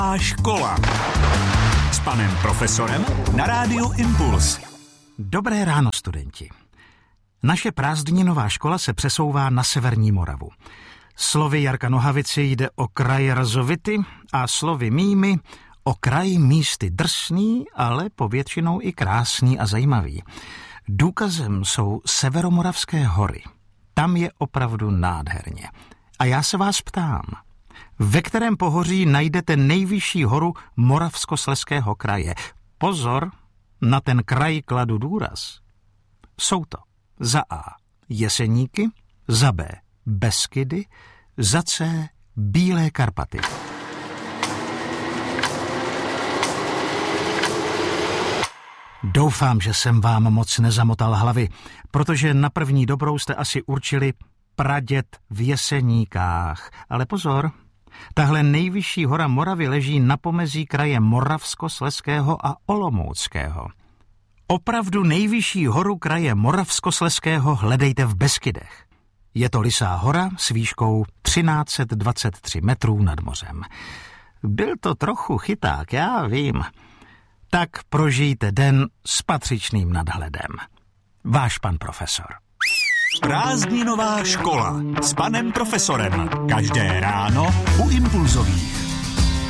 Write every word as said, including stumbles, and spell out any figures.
A škola s panem profesorem na rádiu Impuls. Dobré ráno, studenti. Naše prázdninová škola se přesouvá na severní Moravu. Slovy Jarka Nohavici jde o kraj razovity a slovy mými o kraj místy drsný, ale povětšinou i krásný a zajímavý. Důkazem jsou severomoravské hory. Tam je opravdu nádherně. A já se vás ptám, ve kterém pohoří najdete nejvyšší horu Moravskoslezského kraje? Pozor, na ten kraj kladu důraz. Jsou to za A. Jeseníky, za B. Beskydy, za C. Bílé Karpaty. Doufám, že jsem vám moc nezamotal hlavy, protože na první dobrou jste asi určili praděd v Jeseníkách. Ale pozor, tahle nejvyšší hora Moravy leží na pomezí kraje Moravskoslezského a Olomouckého. Opravdu nejvyšší horu kraje Moravskoslezského hledejte v Beskydech. Je to Lysá hora s výškou třináct set dvacet tři metrů nad mořem. Byl to trochu chyták, já vím. Tak prožijte den s patřičným nadhledem. Váš pan profesor. Prázdninová škola s panem profesorem. Každé ráno u Impulzových.